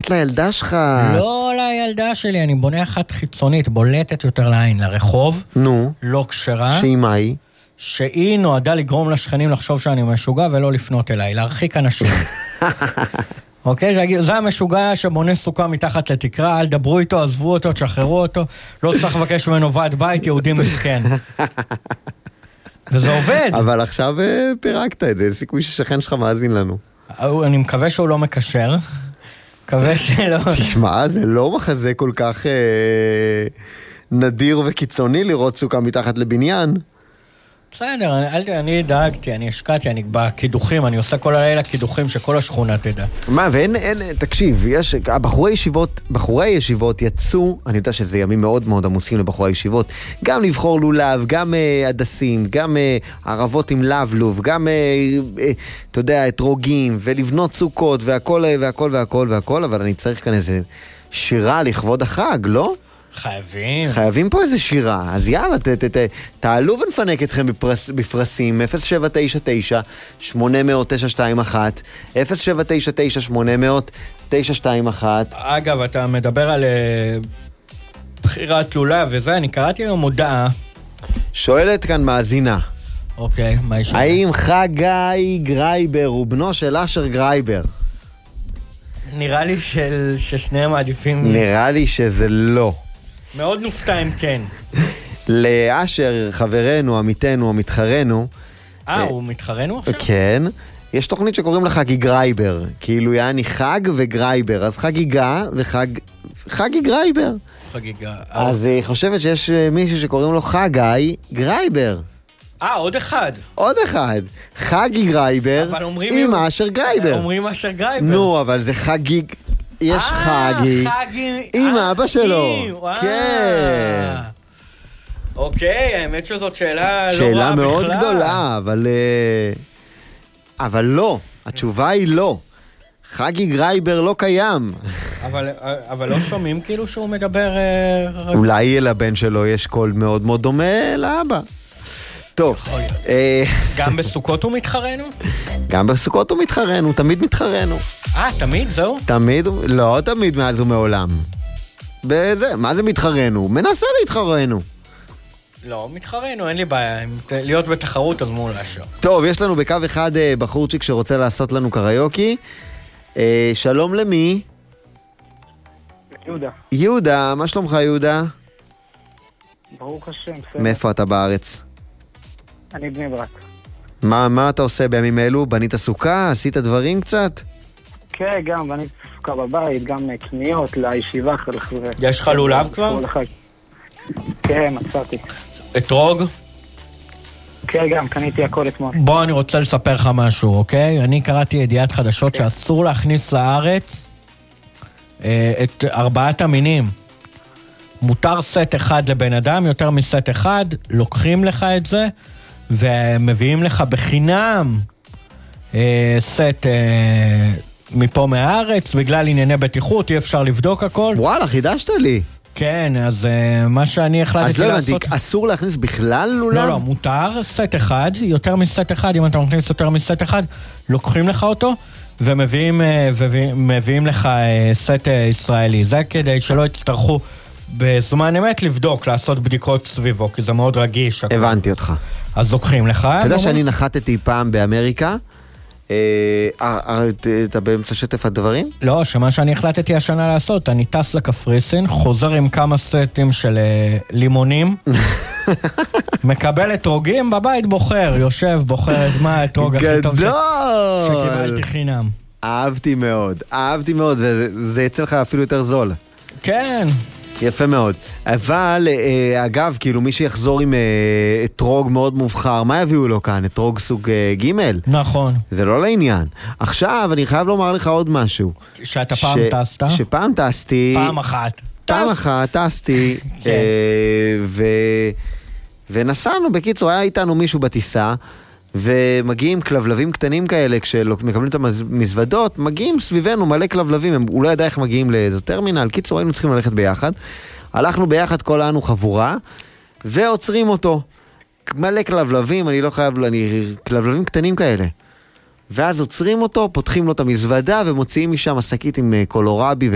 אחת לילדה שלך. לא לילדה שלי, אני בונה אחת חיצונית, בולטת יותר לעין, לרחוב. נו. לא כשרה. שהיא מה היא? שהיא נועדה לגרום לשכנים לחשוב שאני משוגע ולא לפנות אליי, להרחיק אנשים. אוקיי, זה המשוגע שבונה סוכה מתחת לתקרה, אל דברו איתו, עזבו אותו, תשחררו אותו, לא צריך לבקש ממנו ועד בית, יהודי מסכן. וזה עובד. אבל עכשיו פירקת את זה, יש סיכוי ששכן שלך מאזין לנו. אני מקווה שהוא לא מקשר. מקווה שלא. תשמע, זה לא מחזה כל כך נדיר וקיצוני לראות סוכה מתחת לבניין. בסדר, אני דאגתי, אני השקעתי, אני בקידוחים, אני עושה כל הלילה קידוחים שכל השכונה תדע. מה, ואין, תקשיב, בחורי ישיבות יצאו, אני יודע שזה ימים מאוד מאוד עמוסים לבחורי ישיבות, גם לבחור לולב, גם הדסים, גם ערבות עם לבלוב, גם, אתה יודע, אתרוגים, ולבנות סוכות, והכל, והכל, והכל, והכל, אבל אני צריך כאן איזה שירה לכבוד החג, לא? חייבים פה איזה שירה, אז יאללה, תעלו ונפנק אתכם בפרסים, 0799-800-921, 0799-800-921. אגב, אתה מדבר על בחירת לולב וזה, אני קראתי היום מודעה. שואלת כאן מאזינה. אוקיי, מה יש? האם חגי גרייבר הוא בנו של אשר גרייבר? נראה לי ששניהם מעדיפים. נראה לי שזה לא. מאוד נופתע אם כן. לאשר, חברנו, עמיתנו, המתחרנו. הוא מתחרנו עכשיו? כן. יש תוכנית שקוראים לה חגי גרייבר. כאילו יעני חג וגרייבר. אז חגיגה חגי גרייבר. חגיגה. אז היא חושבת שיש מישהו שקוראים לו חגי גרייבר. עוד אחד. עוד אחד. חגי גרייבר עם אשר גרייבר. אומרים אשר גרייבר. נו, אבל זה חגי... יש חגי עם אבא שלו. כן. אוקיי, האמת שזאת שאלה לא רעה בכלל. שאלה מאוד גדולה, אבל לא. התשובה היא לא. חגי גרייבר לא קיים. אבל לא שומעים כאילו שהוא מדבר... אולי לבן שלו יש קול מאוד מאוד דומה לאבא. טוב. גם בסוכות הוא מתחרנו? גם בסוכות הוא מתחרנו, תמיד מתחרנו. תמיד? זהו? תמיד, לא תמיד מאז ומעולם. מה זה מתחרנו? מנסה להתחרנו. לא, מתחרנו, אין לי בעיה. להיות בתחרות אז מול אשר. טוב, יש לנו בקו אחד בחורצ'יק שרוצה לעשות לנו קריוקי. שלום למי? יהודה. יהודה, מה שלומך יהודה? ברוך השם, בסדר. מאיפה אתה בארץ? אני בני ברק. מה אתה עושה בימים אלו? בנית סוכה? עשית דברים קצת? כן, גם בנית סוכה בבית, גם קניות לישיבה. יש לך לולב כבר? כן, מצאתי. אתרוג? כן, גם קניתי הכל אתמול. בוא, אני רוצה לספר לך משהו, אוקיי? אני קראתי ידיעת חדשות שאסור להכניס לארץ את 4 המינים. מותר סט אחד לבן אדם, יותר מסט אחד, לוקחים לך את זה, ומביאים לך בחינם סט מפה מהארץ, בגלל ענייני בטיחות, אי אפשר לבדוק הכל. וואלה, חידשת לי. כן, אז מה שאני החלטתי לעשות... אז לא הבנתי, אסור להכניס בכלל לולב? לא, מותר סט אחד, יותר מסט אחד, אם אתה מכניס יותר מסט אחד, לוקחים לך אותו, ומביאים לך סט ישראלי. זה כדי שלא יצטרכו בזמן אמת לבדוק, לעשות בדיקות סביבו, כי זה מאוד רגיש. הבנתי אותך. אז לוקחים לך. אתה יודע שאני נחתתי פעם באמריקה? אתה באמצע שטף הדברים? לא, שמה שאני החלטתי השנה לעשות, אני טס לקפריסין, חוזר עם כמה סטים של לימונים, מקבל אתרוגים בבית, בוחר, יושב, בוחר את מה האתרוג הכי טוב שקיבלתי חינם. אהבתי מאוד, וזה יצא לך אפילו יותר זול. כן. יפה מאוד. אבל, אגב, כאילו מי שיחזור עם אתרוג מאוד מובחר, מה יביאו לו כאן? אתרוג סוג ג'? נכון. זה לא לעניין. עכשיו, אני חייב לומר לך עוד משהו. שאתה פעם טסת? שפעם טסתי. פעם אחת טסתי. ונסענו, בקיצור, היה איתנו מישהו בטיסה, ומגיעים כלבלבים קטנים כאלה, כשמקבלים את המזוודות, מגיעים סביבנו מלא כלבלבים, הוא לא ידע איך מגיעים לאיזו טרמינל, קיצור היינו צריכים ללכת ביחד, הלכנו ביחד כולנו חבורה, ועוצרים אותו, מלא כלבלבים, אני לא חייב, כלבלבים קטנים כאלה, ואז עוצרים אותו, פותחים לו את המזוודה, ומוציאים משם עסקית עם קולורבי